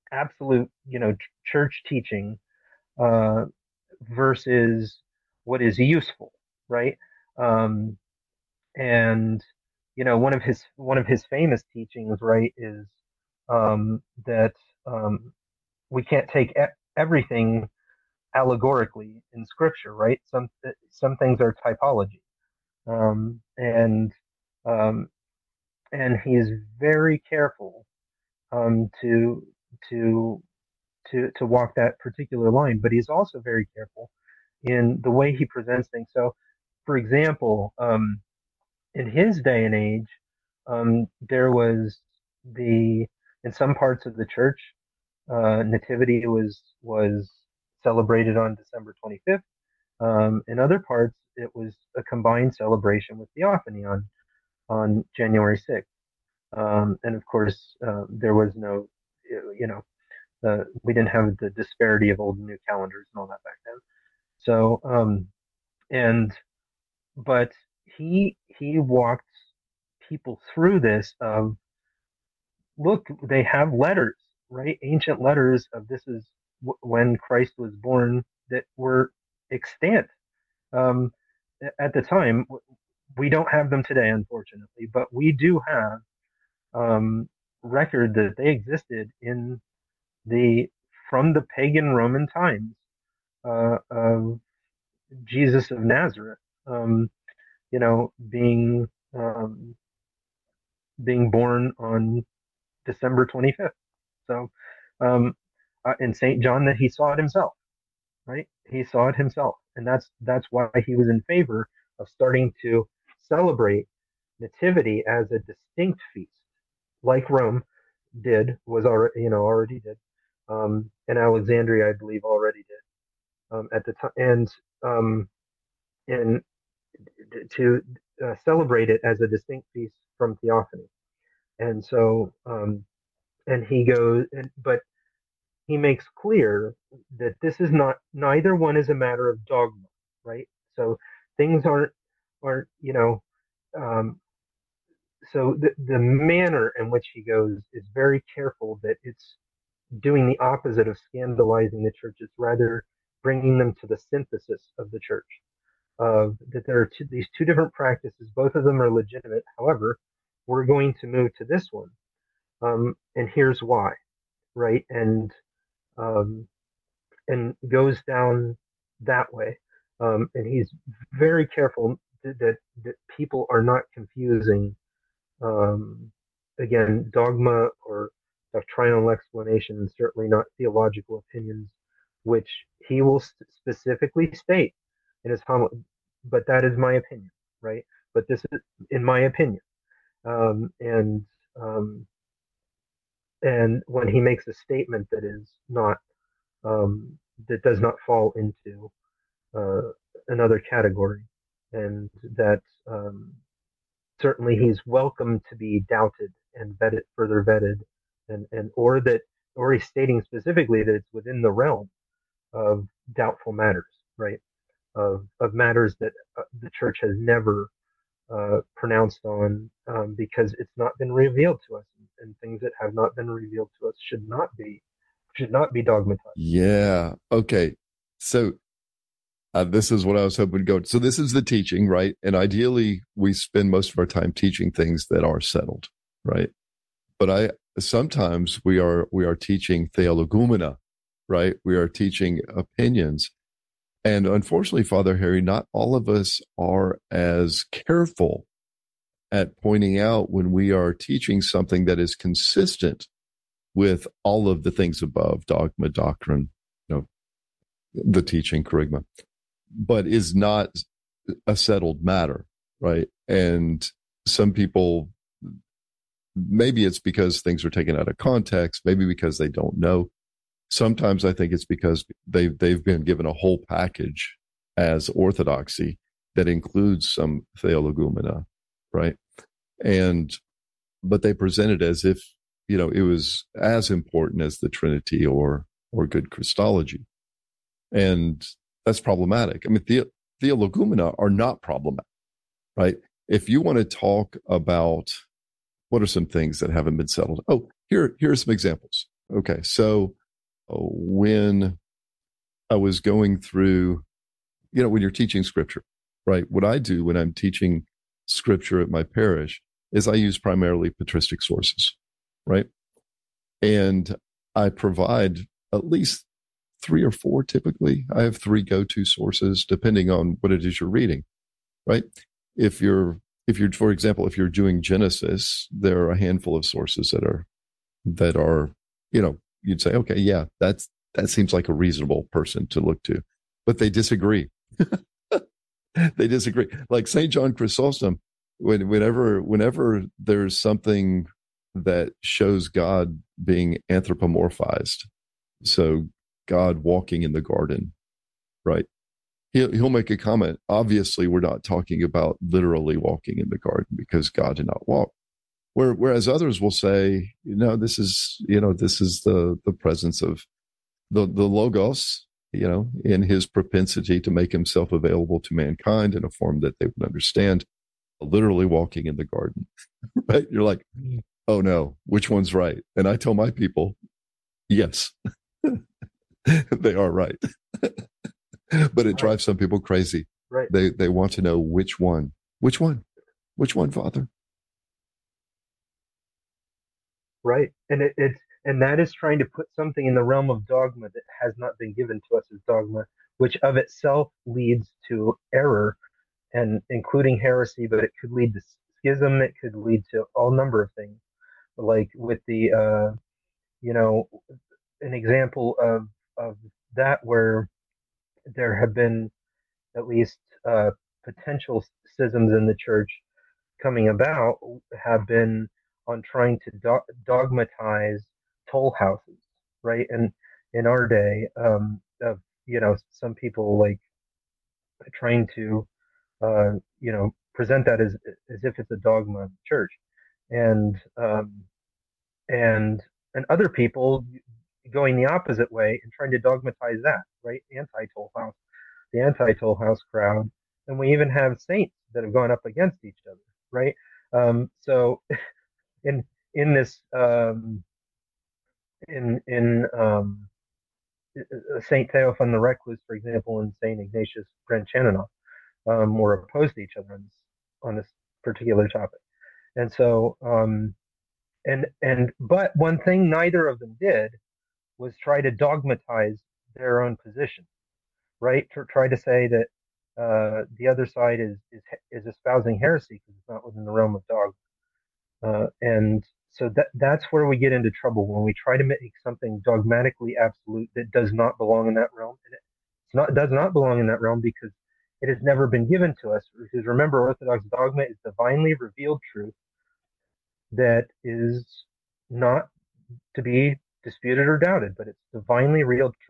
absolute, church teaching, uh, versus what is useful, right? Um, and one of his famous teachings, right, is that we can't take everything allegorically in Scripture, right? Some things are typology, um, and um, and he is very careful to to to walk that particular line, but he's also very careful in the way he presents things. So, for example, in his day and age, there was the in some parts of the church, nativity was celebrated on December 25th. In other parts, it was a combined celebration with theophany on January 6th. And of course, there was no, you know, we didn't have the disparity of old and new calendars and all that back then. So, and but he walked people through this of, look, they have letters, right? Ancient letters of this is when Christ was born that were extant um, at the time. We don't have them today, unfortunately, but we do have record that they existed in the from the pagan Roman times of Jesus of Nazareth, um, um, being born on December 25th. So, um, in Saint John, that he saw it himself, right? He saw it himself, and that's why he was in favor of starting to celebrate Nativity as a distinct feast, like Rome already did, and Alexandria, I believe, already did at the time, um, and to celebrate it as a distinct feast from Theophany. And so, and he goes, but he makes clear that this is not, neither one is a matter of dogma, right? So things aren't, um, so the manner in which he goes is very careful that it's doing the opposite of scandalizing the church. It's rather bringing them to the synthesis of the church. That there are these two different practices, both of them are legitimate. However, we're going to move to this one, and here's why, right? Um, and goes down that way. And he's very careful that people are not confusing, um, again, dogma or doctrinal explanation, and certainly not theological opinions, which he will specifically state in his homily. But that is my opinion, right? But this is in my opinion. Um, and um, and when he makes a statement that is not, that does not fall into uh, another category, and that, certainly he's welcome to be doubted and further vetted, and or he's stating specifically that it's within the realm of doubtful matters, right? Of matters that the church has never pronounced on, because it's not been revealed to us, and things that have not been revealed to us should not be dogmatized. Yeah. Okay. So this is what I was hoping to go. So this is the teaching, right? And ideally, we spend most of our time teaching things that are settled, right? But I sometimes we are teaching theologumena, right? We are teaching opinions, and unfortunately, Father Harry, not all of us are as careful at pointing out when we are teaching something that is consistent with all of the things above, dogma, doctrine, you know, the teaching, charisma, but is not a settled matter, right? And some people, maybe it's because things are taken out of context, maybe because they don't know. Sometimes I think it's because they've been given a whole package as orthodoxy that includes some theologumena, right? And but they present it as if, it was as important as the Trinity or good Christology, and that's problematic. I mean, theologumena are not problematic, right? If you want to talk about what are some things that haven't been settled, here are some examples. Okay. So when I was going through, when you're teaching scripture, right? What I do when I'm teaching scripture at my parish is I use primarily patristic sources, right? And I provide at least three or four typically. I have three go-to sources depending on what it is you're reading, right? If you're for example, if you're doing Genesis, there are a handful of sources that are, you'd say, okay, yeah, that seems like a reasonable person to look to. But they disagree. They disagree. Like St. John Chrysostom, whenever there's something that shows God being anthropomorphized, so God walking in the garden, right? He'll make a comment. Obviously, we're not talking about literally walking in the garden because God did not walk. Whereas others will say, this is the presence of the logos, in his propensity to make himself available to mankind in a form that they would understand, literally walking in the garden. Right? You're like, oh no, which one's right? And I tell my people, yes, they are right. But it Right. drives some people crazy. Right. They want to know which one. Which one? Which one, Father? Right. And that is trying to put something in the realm of dogma that has not been given to us as dogma, which of itself leads to error and including heresy, but it could lead to schism. It could lead to all number of things, like with the you know an example of that where there have been at least potential schisms in the church coming about have been on trying to dogmatize toll houses, right? And in our day, of some people like trying to present that as if it's a dogma of the church, and and and other people going the opposite way and trying to dogmatize that, right? Anti-toll house, the anti-toll house crowd, and we even have saints that have gone up against each other, right? So in in this in Saint Theophan the Recluse, for example, and Saint Ignatius Brentanoff were opposed to each other on this particular topic, and so but one thing neither of them did was try to dogmatize their own position, right? To try to say that the other side is espousing heresy because it's not within the realm of dogma. And so that's where we get into trouble when we try to make something dogmatically absolute that does not belong in that realm. And does not belong in that realm because it has never been given to us. Because remember, Orthodox dogma is divinely revealed truth that is not to be disputed or doubted, but it's divinely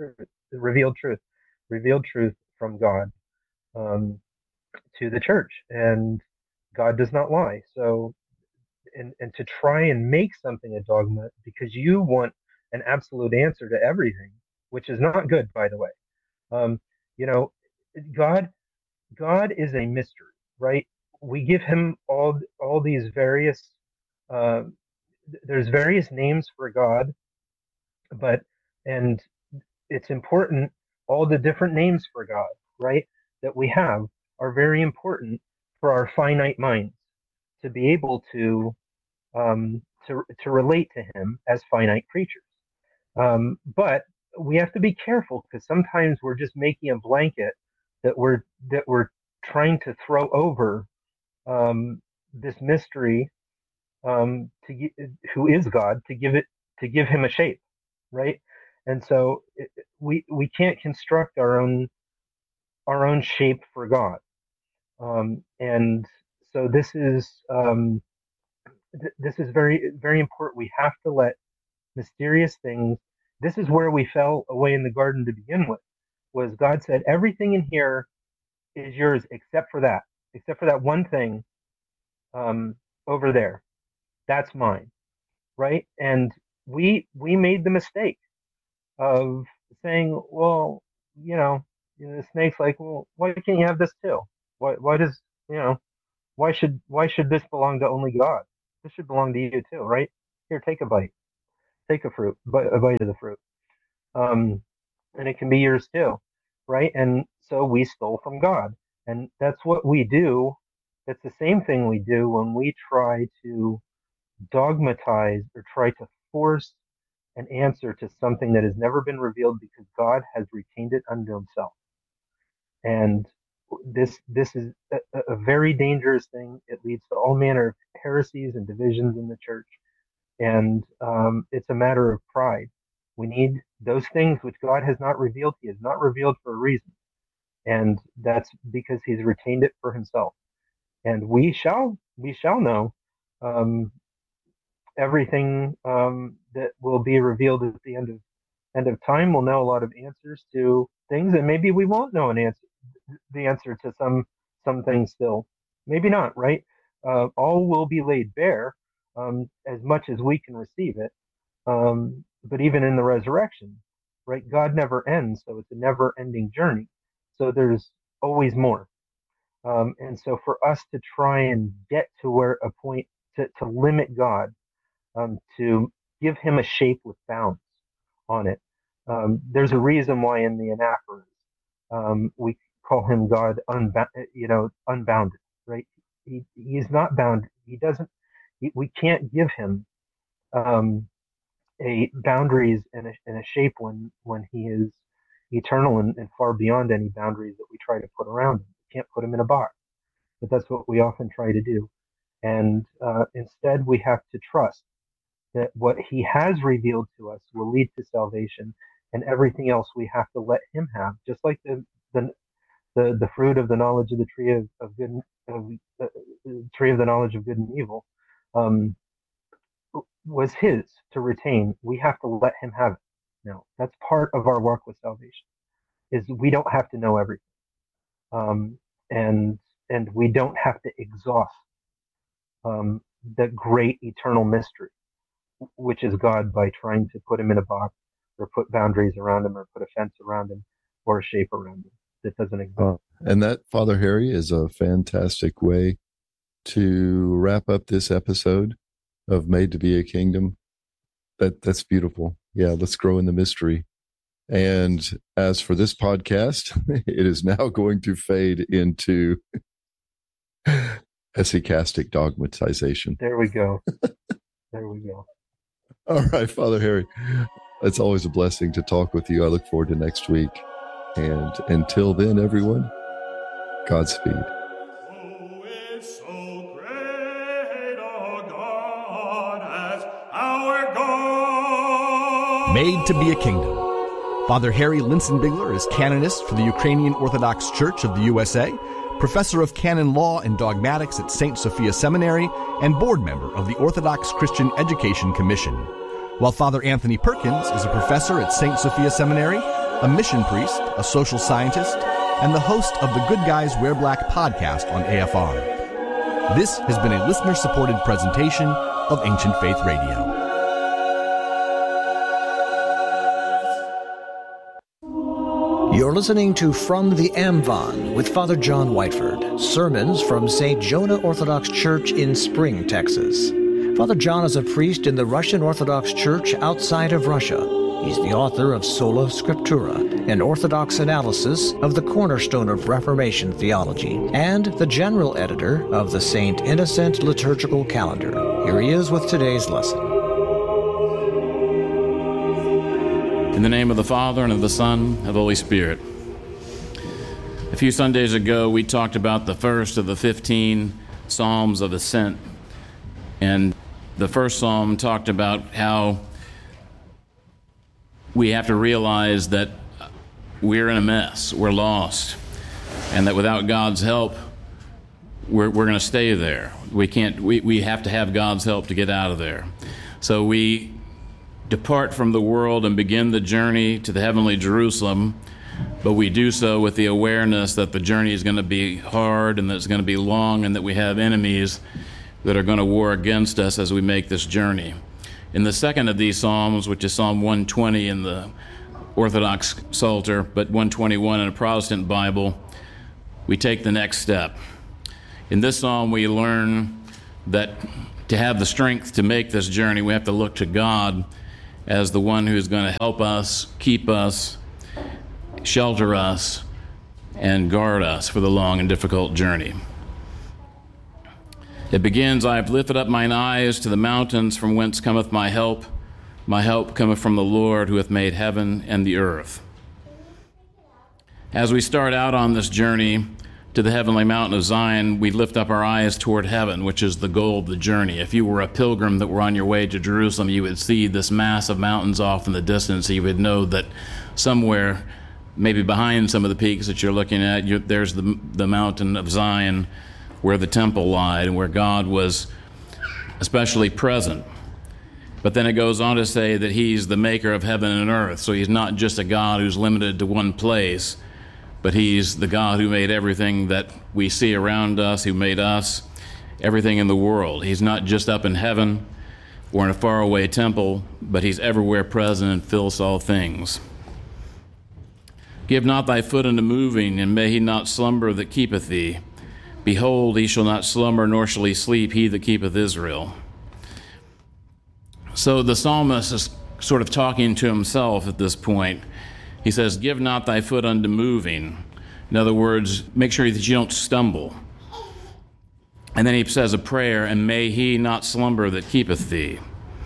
revealed truth from God um, to the church, and God does not lie. So and to try and make something a dogma because you want an absolute answer to everything, which is not good, by the way. Um, you know, God God is a mystery, right? We give him all these various uh, there's various names for God, but and it's important all the different names for God, right? That we have are very important for our finite minds to be able to relate to him as finite creatures. But we have to be careful because sometimes we're just making a blanket that we're trying to throw over um, this mystery to who is God to give him a shape, right? And so we can't construct our own shape for God, and so this is very very important. We have to let mysterious things. This is where we fell away in the garden to begin with. Was God said everything in here is yours except for that one thing um, over there. That's mine, right? And we made the mistake of saying, well, you know, the snake's like, well, why can't you have this too? Why does you know why should this belong to only God? This should belong to you too, right? Here, take a bite. take a bite of the fruit. And it can be yours too, right? And so we stole from God. And that's what we do. That's the same thing we do when we try to dogmatize or try to force an answer to something that has never been revealed because God has retained it unto himself. And this is a very dangerous thing. It leads to all manner of heresies and divisions in the church. And it's a matter of pride. We need those things which God has not revealed. He has not revealed for a reason. And that's because he's retained it for himself. And we shall know everything that will be revealed at the end of time. We'll know a lot of answers to things, and maybe we won't know the answer to some things still. Maybe not, right? All will be laid bare, as much as we can receive it. But even in the resurrection, right? God never ends, so it's a never-ending journey. So there's always more. And so for us to try and get to where a point to limit God, to give him a shape with bounds on it. There's a reason why in the Anaphoras we call him God unbounded, right? He's not bound. He doesn't. We can't give him a boundaries and a shape when he is eternal and far beyond any boundaries that we try to put around him. We can't put him in a box, but that's what we often try to do. And instead, we have to trust that what he has revealed to us will lead to salvation, and everything else we have to let him have, just like the fruit of the knowledge of the tree of good tree of the knowledge of good and evil was his to retain. We have to let him have it. Now, that's part of our work with salvation, is we don't have to know everything, and we don't have to exhaust the great eternal mystery, which is God, by trying to put him in a box or put boundaries around him or put a fence around him or a shape around him that doesn't exist. And that, Father Harry, is a fantastic way to wrap up this episode of Made to Be a Kingdom. That's beautiful. Yeah, let's grow in the mystery. And as for this podcast, it is now going to fade into hesychastic dogmatization. There we go. There we go. All right, Father Harry, it's always a blessing to talk with you. I look forward to next week. And until then, everyone, Godspeed. Made to Be a Kingdom. Father Harry Linsenbigler is canonist for the Ukrainian Orthodox Church of the USA, professor of canon law and dogmatics at St. Sophia Seminary, and board member of the Orthodox Christian Education Commission. While Father Anthony Perkins is a professor at St. Sophia Seminary, a mission priest, a social scientist, and the host of the Good Guys Wear Black podcast on AFR. This has been a listener-supported presentation of Ancient Faith Radio. You're listening to From the Amvon with Father John Whiteford, sermons from St. Jonah Orthodox Church in Spring, Texas. Father John is a priest in the Russian Orthodox Church outside of Russia. He's the author of Sola Scriptura, an Orthodox analysis of the cornerstone of Reformation theology, and the general editor of the St. Innocent Liturgical Calendar. Here he is with today's lesson. In the name of the Father, and of the Son, and of the Holy Spirit. A few Sundays ago, we talked about the first of the 15 Psalms of Ascent. And the first psalm talked about how we have to realize that we're in a mess, we're lost, and that without God's help, we're going to stay there. We have to have God's help to get out of there. So we depart from the world and begin the journey to the heavenly Jerusalem, but we do so with the awareness that the journey is going to be hard and that it's going to be long and that we have enemies that are going to war against us as we make this journey. In the second of these Psalms, which is Psalm 120 in the Orthodox Psalter, but 121 in a Protestant Bible, we take the next step. In this Psalm, we learn that to have the strength to make this journey, we have to look to God as the one who's going to help us, keep us, shelter us, and guard us for the long and difficult journey. It begins, I have lifted up mine eyes to the mountains, from whence cometh my help. My help cometh from the Lord, who hath made heaven and the earth. As we start out on this journey to the heavenly mountain of Zion, we lift up our eyes toward heaven, which is the goal of the journey. If you were a pilgrim that were on your way to Jerusalem, you would see this mass of mountains off in the distance. You would know that somewhere, maybe behind some of the peaks that you're looking at, there's the mountain of Zion, where the temple lied and where God was especially present. But then it goes on to say that he's the maker of heaven and earth. So he's not just a God who's limited to one place, but he's the God who made everything that we see around us, who made us, everything in the world. He's not just up in heaven or in a faraway temple, but he's everywhere present and fills all things. Give not thy foot unto moving, and may he not slumber that keepeth thee. Behold, he shall not slumber, nor shall he sleep, he that keepeth Israel. So the psalmist is sort of talking to himself at this point. He says, give not thy foot unto moving. In other words, make sure that you don't stumble. And then he says a prayer, and may he not slumber that keepeth thee.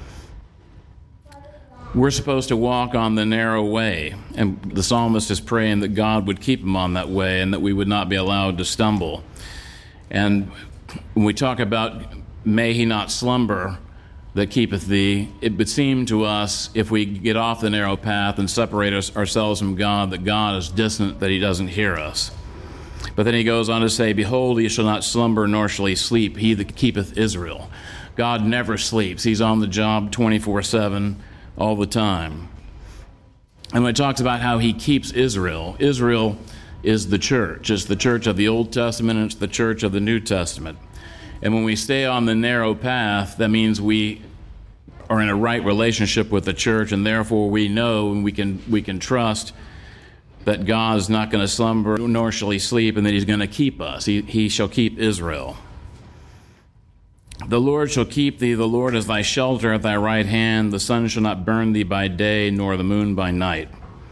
We're supposed to walk on the narrow way, and the psalmist is praying that God would keep him on that way and that we would not be allowed to stumble. And when we talk about may he not slumber that keepeth thee, it would seem to us, if we get off the narrow path and separate ourselves from God, that God is distant, that he doesn't hear us. But then he goes on to say, behold, he shall not slumber, nor shall he sleep, he that keepeth Israel. God never sleeps. He's on the job 24/7, all the time. And when it talks about how he keeps Israel, Israel is the church. It's the church of the Old Testament, and it's the church of the New Testament. And when we stay on the narrow path, that means we are in a right relationship with the church, and therefore we know and we can trust that God is not going to slumber, nor shall he sleep, and that he's going to keep us. He shall keep Israel. The Lord shall keep thee, the Lord is thy shelter at thy right hand. The sun shall not burn thee by day, nor the moon by night.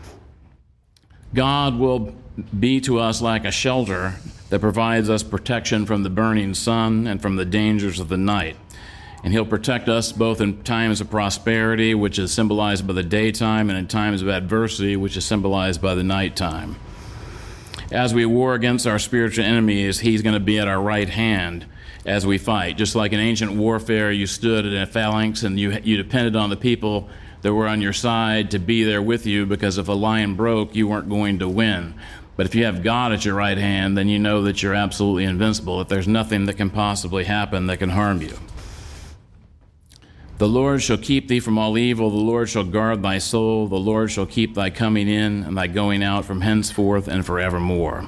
God will be to us like a shelter that provides us protection from the burning sun and from the dangers of the night. And he'll protect us both in times of prosperity, which is symbolized by the daytime, and in times of adversity, which is symbolized by the nighttime. As we war against our spiritual enemies, he's going to be at our right hand as we fight. Just like in ancient warfare, you stood in a phalanx and you depended on the people that were on your side to be there with you, because if a line broke, you weren't going to win. But if you have God at your right hand, then you know that you're absolutely invincible, that there's nothing that can possibly happen that can harm you. The Lord shall keep thee from all evil. The Lord shall guard thy soul. The Lord shall keep thy coming in and thy going out from henceforth and forevermore.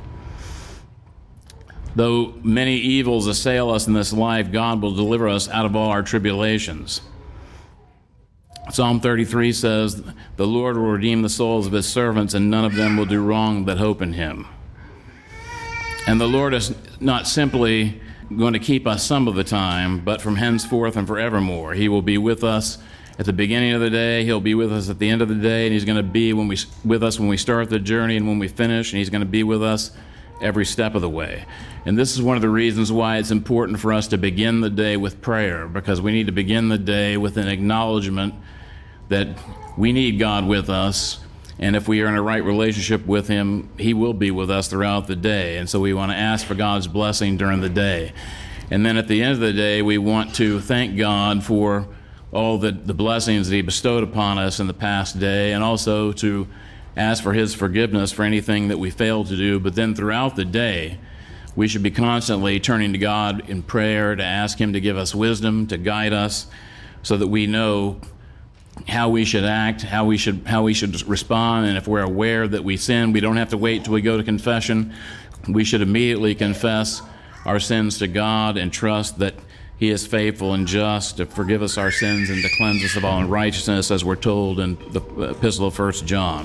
Though many evils assail us in this life, God will deliver us out of all our tribulations. Psalm 33 says, the Lord will redeem the souls of his servants, and none of them will do wrong that hope in him. And the Lord is not simply going to keep us some of the time, but from henceforth and forevermore. He will be with us at the beginning of the day, he'll be with us at the end of the day, and he's going to be with us when we start the journey and when we finish, and he's going to be with us every step of the way. And this is one of the reasons why it's important for us to begin the day with prayer, because we need to begin the day with an acknowledgement that we need God with us, and if we are in a right relationship with him, he will be with us throughout the day. And so we want to ask for God's blessing during the day. And then at the end of the day, we want to thank God for all the blessings that he bestowed upon us in the past day, and also to ask for his forgiveness for anything that we failed to do. But then throughout the day, we should be constantly turning to God in prayer to ask him to give us wisdom, to guide us, so that we know how we should act, how we should respond. And if we're aware that we sin, we don't have to wait till we go to confession. We should immediately confess our sins to God and trust that he is faithful and just to forgive us our sins and to cleanse us of all unrighteousness, as we're told in the epistle of 1 John.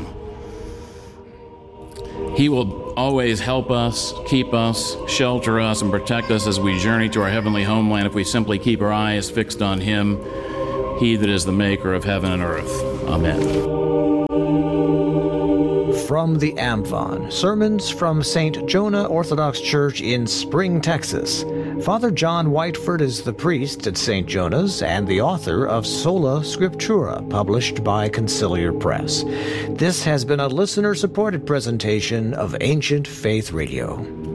He will always help us, keep us, shelter us, and protect us as we journey to our heavenly homeland if we simply keep our eyes fixed on him, he that is the maker of heaven and earth. Amen. From the Amvon, sermons from St. Jonah Orthodox Church in Spring, Texas. Father John Whiteford is the priest at St. Jonah's and the author of Sola Scriptura, published by Conciliar Press. This has been a listener-supported presentation of Ancient Faith Radio.